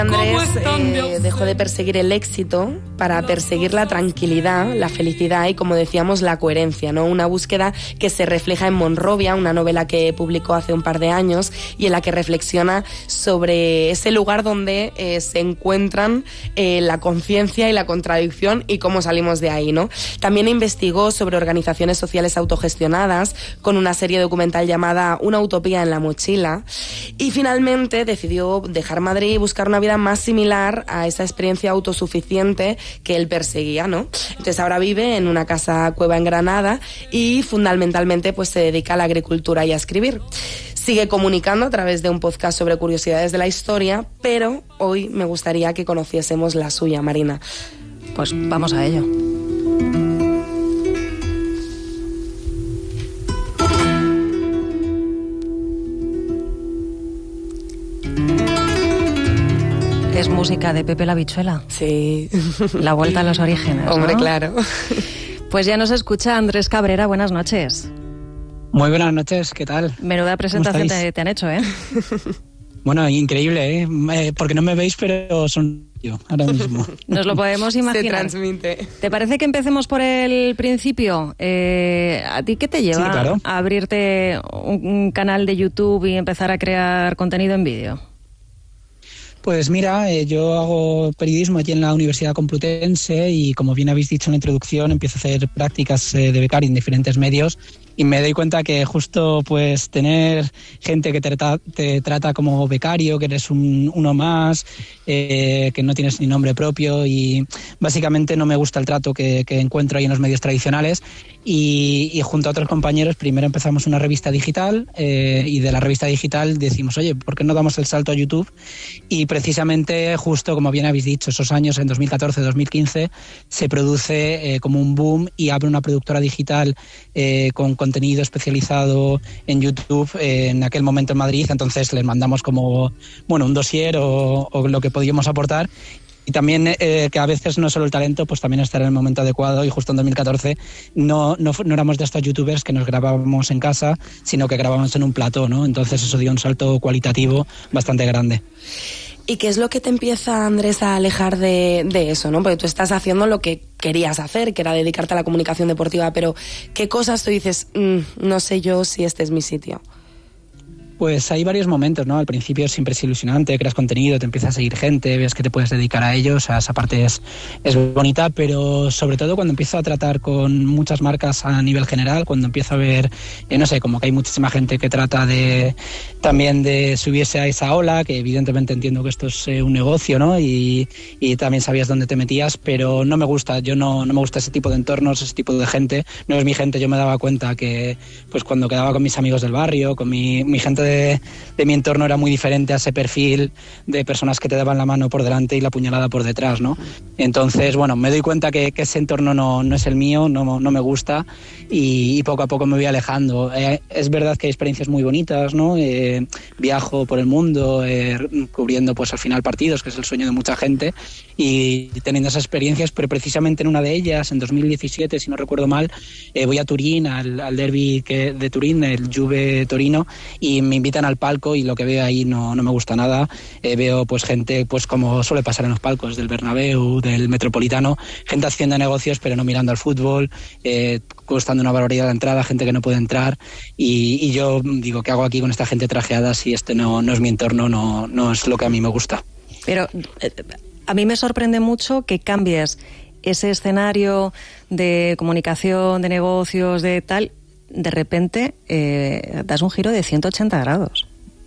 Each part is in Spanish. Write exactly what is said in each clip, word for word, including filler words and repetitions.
Andrés eh, dejó de perseguir el éxito para perseguir la tranquilidad, la felicidad y, como decíamos, la coherencia, ¿no? Una búsqueda que se refleja en Monrovia, una novela que publicó hace un par de años y en la que reflexiona sobre ese lugar donde eh, se encuentran eh, la conciencia y la contradicción y cómo salimos de ahí, ¿no? También investigó sobre organizaciones sociales autogestionadas con una serie documental llamada Una utopía en la mochila y finalmente decidió dejar Madrid y buscar una vida más similar a esa experiencia autosuficiente que él perseguía, ¿no? Entonces ahora vive en una casa cueva en Granada y fundamentalmente pues se dedica a la agricultura y a escribir. Sigue comunicando a través de un podcast sobre curiosidades de la historia, pero hoy me gustaría que conociésemos la suya, Marina. Pues vamos a ello. Es música de Pepe la Bichuela. Sí. La vuelta a los orígenes, ¿no? Hombre, claro. Pues ya nos escucha Andrés Cabrera. Buenas noches. Muy buenas noches, ¿qué tal? Menuda presentación te, te han hecho, ¿eh? Bueno, increíble, ¿eh? Porque no me veis, pero son yo ahora mismo. Nos lo podemos imaginar. Se transmite. ¿Te parece que empecemos por el principio? Eh, ¿A ti qué te lleva sí, claro. a abrirte un, un canal de YouTube y empezar a crear contenido en vídeo? Pues mira, eh, yo hago periodismo aquí en la Universidad Complutense y, como bien habéis dicho en la introducción, empiezo a hacer prácticas eh, de becario en diferentes medios y me doy cuenta que justo pues tener gente que te, trata, te trata como becario, que eres un, uno más, eh, que no tienes ni nombre propio y básicamente no me gusta el trato que, que encuentro ahí en los medios tradicionales y, y junto a otros compañeros primero empezamos una revista digital eh, y de la revista digital decimos, oye, ¿por qué no damos el salto a YouTube? Y precisamente justo como bien habéis dicho, esos años en dos mil catorce dos mil quince se produce eh, como un boom y abre una productora digital eh, con contenido especializado en YouTube eh, en aquel momento en Madrid, entonces les mandamos como bueno un dossier o, o lo que podíamos aportar. Y también eh, que a veces no solo el talento, pues también estar en el momento adecuado. Y justo en dos mil catorce no, no, no éramos de estos youtubers que nos grabábamos en casa, sino que grabábamos en un plató, ¿no? Entonces eso dio un salto cualitativo bastante grande. ¿Y qué es lo que te empieza, Andrés, a alejar de, de eso, ¿no? Porque tú estás haciendo lo que querías hacer, que era dedicarte a la comunicación deportiva, pero ¿qué cosas tú dices, mmm, no sé yo si este es mi sitio? Pues hay varios momentos, ¿no? Al principio siempre es ilusionante, creas contenido, te empieza a seguir gente, ves que te puedes dedicar a ello, o sea, esa parte es, es bonita, pero sobre todo cuando empiezo a tratar con muchas marcas a nivel general, cuando empiezo a ver, eh, no sé, como que hay muchísima gente que trata de también de subirse a esa ola, que evidentemente entiendo que esto es eh, un negocio, ¿no? Y, y también sabías dónde te metías, pero no me gusta, yo no, no me gusta ese tipo de entornos, ese tipo de gente, no es mi gente. Yo me daba cuenta que pues cuando quedaba con mis amigos del barrio, con mi, mi gente de De, de mi entorno era muy diferente a ese perfil de personas que te daban la mano por delante y la puñalada por detrás, ¿no? Entonces, bueno, me doy cuenta que, que ese entorno no, no es el mío, no, no me gusta y, y poco a poco me voy alejando. Eh, es verdad que hay experiencias muy bonitas, ¿no? Eh, viajo por el mundo eh, cubriendo pues al final partidos, que es el sueño de mucha gente, y teniendo esas experiencias, pero precisamente en una de ellas, en dos mil diecisiete, si no recuerdo mal, eh, voy a Turín, al, al derbi que, de Turín, el Juve Torino, y me invitan al palco y lo que veo ahí no, no me gusta nada. Eh, veo pues gente, pues como suele pasar en los palcos del Bernabéu, del Metropolitano, gente haciendo negocios pero no mirando al fútbol, eh, costando una barbaridad la entrada, gente que no puede entrar y, y yo digo, ¿qué hago aquí con esta gente trajeada si este no, no es mi entorno, no, no es lo que a mí me gusta? Pero eh, a mí me sorprende mucho que cambies ese escenario de comunicación, de negocios, de tal, de repente eh, das un giro de ciento ochenta grados.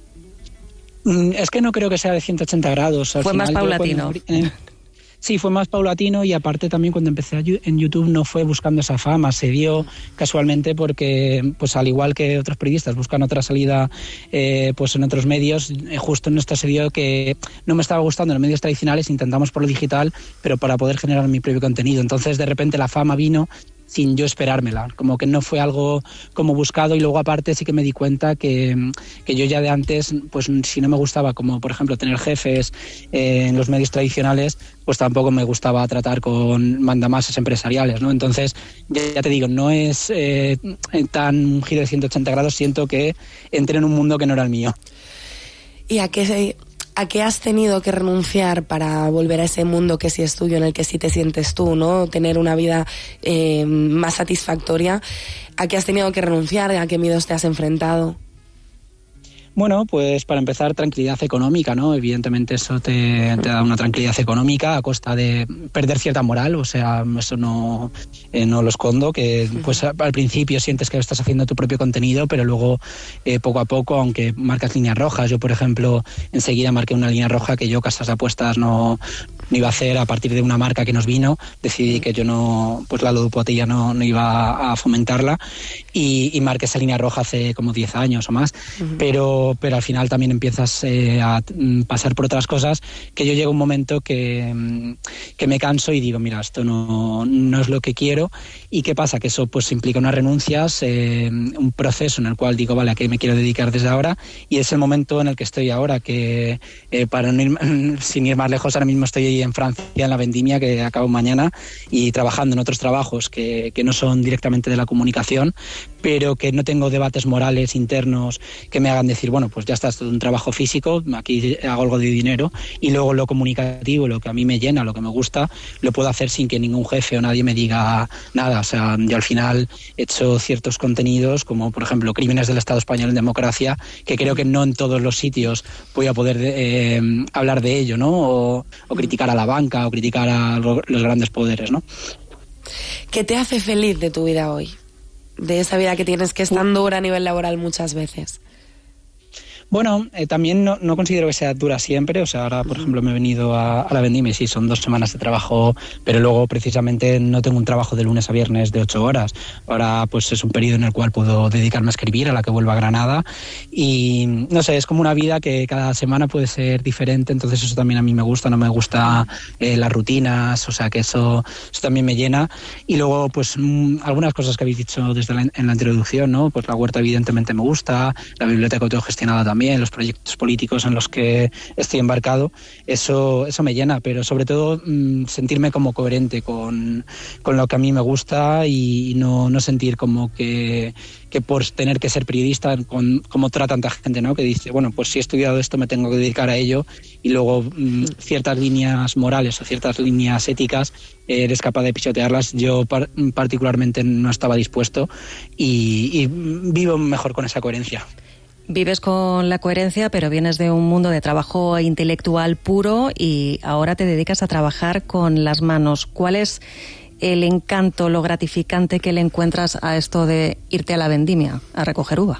Es que no creo que sea de ciento ochenta grados. Al Fue final, más paulatino. Cuando, eh, sí, fue más paulatino y aparte también cuando empecé en YouTube no fue buscando esa fama, se dio casualmente porque, pues al igual que otros periodistas buscan otra salida eh, pues en otros medios, eh, justo en esto se dio que no me estaba gustando en los medios tradicionales, intentamos por lo digital, pero para poder generar mi propio contenido. Entonces de repente la fama vino sin yo esperármela, como que no fue algo como buscado y luego aparte sí que me di cuenta que, que yo ya de antes, pues si no me gustaba como por ejemplo tener jefes eh, en los medios tradicionales, pues tampoco me gustaba tratar con mandamases empresariales, ¿no? Entonces, ya, ya te digo, no es eh, tan un giro de ciento ochenta grados, siento que entré en un mundo que no era el mío. ¿Y a qué, ¿A qué has tenido que renunciar para volver a ese mundo que sí es tuyo, en el que sí te sientes tú, ¿no? Tener una vida eh, más satisfactoria. ¿A qué has tenido que renunciar? ¿A qué miedos te has enfrentado? Bueno, pues para empezar, tranquilidad económica, ¿no? Evidentemente eso te, te da una tranquilidad económica a costa de perder cierta moral, o sea, eso no, eh, no lo escondo, que pues al principio sientes que estás haciendo tu propio contenido, pero luego eh, poco a poco, aunque marcas líneas rojas, yo por ejemplo enseguida marqué una línea roja que yo casas de apuestas no, no iba a hacer a partir de una marca que nos vino, decidí que yo no, pues la ludopatía no, no iba a fomentarla y, y marqué esa línea roja hace como diez años o más, uh-huh. pero pero al final también empiezas eh, a pasar por otras cosas que yo llego a un momento que, que me canso y digo, mira, esto no, no es lo que quiero. ¿Y qué pasa? Que eso pues implica unas renuncias, eh, un proceso en el cual digo, vale, ¿a qué me quiero dedicar desde ahora? Y es el momento en el que estoy ahora, que eh, para no ir, sin ir más lejos, ahora mismo estoy en Francia, en la vendimia, que acabo mañana, y trabajando en otros trabajos que, que no son directamente de la comunicación, pero que no tengo debates morales internos que me hagan decir, bueno, pues ya está, es todo un trabajo físico, aquí hago algo de dinero, y luego lo comunicativo, lo que a mí me llena, lo que me gusta, lo puedo hacer sin que ningún jefe o nadie me diga nada. O sea, yo al final he hecho ciertos contenidos, como por ejemplo Crímenes del Estado Español en Democracia, que creo que no en todos los sitios voy a poder eh, hablar de ello, ¿no? O, o criticar a la banca, o criticar a los grandes poderes, ¿no? ¿Qué te hace feliz de tu vida hoy? De esa vida que tienes, que es tan dura a nivel laboral muchas veces. Bueno, eh, también no, no considero que sea dura siempre. O sea, ahora, por ejemplo, me he venido a, a la vendimia y sí, son dos semanas de trabajo, pero luego precisamente no tengo un trabajo de lunes a viernes de ocho horas. Ahora, pues es un periodo en el cual puedo dedicarme a escribir, a la que vuelvo a Granada. Y no sé, es como una vida que cada semana puede ser diferente. Entonces eso también a mí me gusta. No me gusta eh, las rutinas, o sea, que eso, eso también me llena. Y luego, pues mmm, algunas cosas que habéis dicho desde la, en la introducción, ¿no? Pues la huerta evidentemente me gusta, la biblioteca autogestionada también, los proyectos políticos en los que estoy embarcado, eso, eso me llena, pero sobre todo mmm, sentirme como coherente con, con lo que a mí me gusta y, y no, no sentir como que, que por tener que ser periodista, con, como trata tanta gente, ¿no? Que dice, bueno, pues si he estudiado esto me tengo que dedicar a ello, y luego mmm, ciertas líneas morales o ciertas líneas éticas eh, eres capaz de pisotearlas. Yo par- particularmente no estaba dispuesto y, y vivo mejor con esa coherencia. Vives con la coherencia, pero vienes de un mundo de trabajo intelectual puro y ahora te dedicas a trabajar con las manos. ¿Cuál es el encanto, lo gratificante que le encuentras a esto de irte a la vendimia, a recoger uva?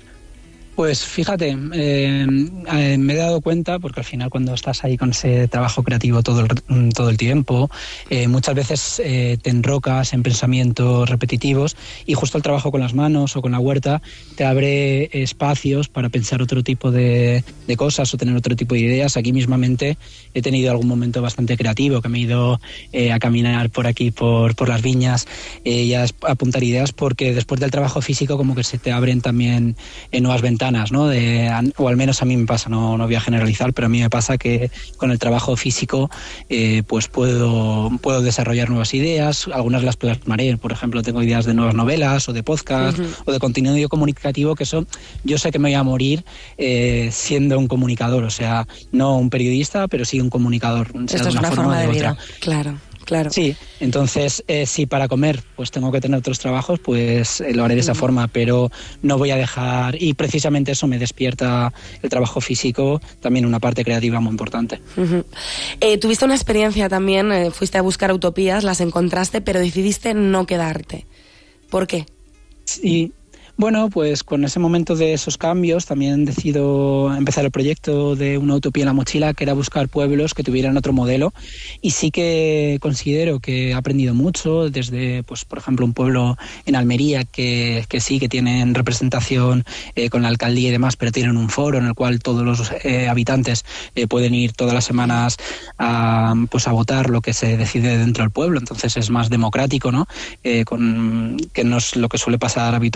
Pues fíjate, eh, eh, me he dado cuenta, porque al final cuando estás ahí con ese trabajo creativo todo el, todo el tiempo, eh, muchas veces eh, te enrocas en pensamientos repetitivos, y justo el trabajo con las manos o con la huerta te abre espacios para pensar otro tipo de, de cosas o tener otro tipo de ideas. Aquí mismamente he tenido algún momento bastante creativo, que me he ido eh, a caminar por aquí, por, por las viñas, eh, y a apuntar ideas, porque después del trabajo físico como que se te abren también eh, nuevas ventanas, ¿no? De, o al menos a mí me pasa, no, no voy a generalizar, pero a mí me pasa que con el trabajo físico eh, pues puedo, puedo desarrollar nuevas ideas, algunas las plasmaré. Por ejemplo, tengo ideas de nuevas novelas o de podcast, uh-huh. o de contenido comunicativo, que eso yo sé que me voy a morir eh, siendo un comunicador, o sea, no un periodista, pero sí un comunicador. Esto es una forma, forma de, de vida, otra. Claro. Claro. Sí, entonces eh, si para comer pues tengo que tener otros trabajos, pues eh, lo haré de esa uh-huh. forma, pero no voy a dejar, y precisamente eso me despierta el trabajo físico, también una parte creativa muy importante. Uh-huh. Eh, tuviste una experiencia también, eh, fuiste a buscar utopías, las encontraste, pero decidiste no quedarte. ¿Por qué? Sí. Bueno, pues con ese momento de esos cambios también decido empezar el proyecto de Una utopía en la mochila, que era buscar pueblos que tuvieran otro modelo, y sí que considero que he aprendido mucho desde, pues por ejemplo, un pueblo en Almería que, que sí que tienen representación eh, con la alcaldía y demás, pero tienen un foro en el cual todos los eh, habitantes eh, pueden ir todas las semanas a, pues a votar lo que se decide dentro del pueblo. Entonces es más democrático, ¿no? Eh, con, que no es lo que suele pasar habitualmente.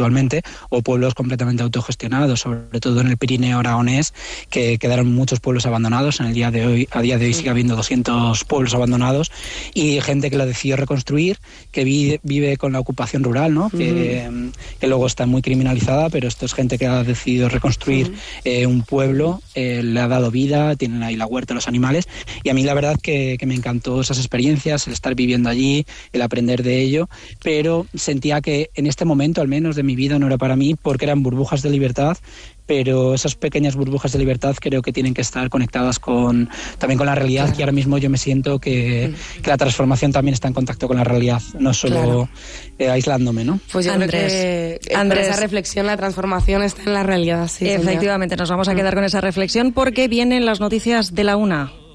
o pueblos completamente autogestionados, sobre todo en el Pirineo aragonés, que quedaron muchos pueblos abandonados. En el día de hoy, a día de hoy sigue habiendo doscientos pueblos abandonados, y gente que lo decidió reconstruir, que vive, vive con la ocupación rural, ¿no? Uh-huh. que, que luego está muy criminalizada, pero esto es gente que ha decidido reconstruir uh-huh. eh, un pueblo, eh, le ha dado vida, tienen ahí la huerta, los animales, y a mí la verdad que, que me encantó esas experiencias, el estar viviendo allí, el aprender de ello, pero sentía que en este momento, al menos de mi vida, no era para mí, porque eran burbujas de libertad, pero esas pequeñas burbujas de libertad creo que tienen que estar conectadas con también con la realidad, claro. que ahora mismo yo me siento que, que la transformación también está en contacto con la realidad, no solo claro. eh, aislándome, ¿no? Pues yo Andrés, creo que Andrés, esa reflexión, la transformación está en la realidad, sí. Efectivamente, señor. Nos vamos a quedar con esa reflexión porque vienen las noticias de la una.